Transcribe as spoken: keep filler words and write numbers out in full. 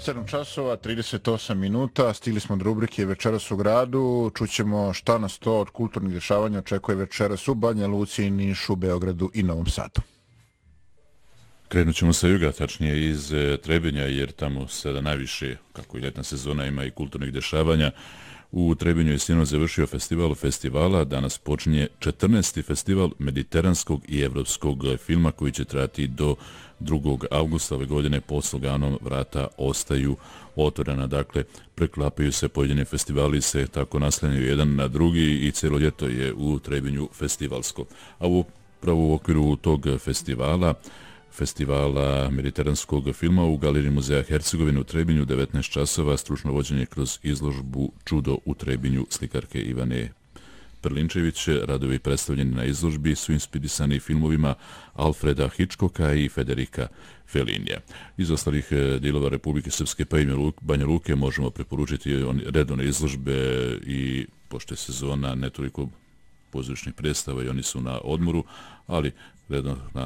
sedam časova, trideset osam minuta, stigli smo do rubrike Večeras u gradu, čućemo šta nas to od kulturnih dešavanja očekuje večeras u Banja Luci, Nišu, Beogradu i Novom Sadu. Krenut ćemo sa juga, tačnije iz Trebinja, jer tamo sada najviše, kako i ljetna sezona, ima i kulturnih dešavanja. U Trebinju je sinoć završio festival festivala, danas počinje četrnaesti festival mediteranskog i evropskog filma koji će trajati do drugog avgusta ove godine. Pod sloganom Vrata ostaju otvorena, dakle preklapaju se pojedini festivali, se tako naslanjaju jedan na drugi i cijelo ljeto je u Trebinju festivalsko. A upravo u okviru tog festivala Festivala mediteranskog filma u Galeriji muzeja Hercegovine u Trebinju, devetnaest časova, stručno vođenje kroz izložbu Čudo u Trebinju slikarke Ivane Prlinčević. Radovi predstavljeni na izložbi su inspirisani filmovima Alfreda Hitchcocka i Federika Fellinija. Iz ostalih dijelova Republike Srpske pa i Banja Luke možemo preporučiti redovne izložbe i pošto je sezona ne toliko pozorišnih predstava i oni su na odmoru, ali redovna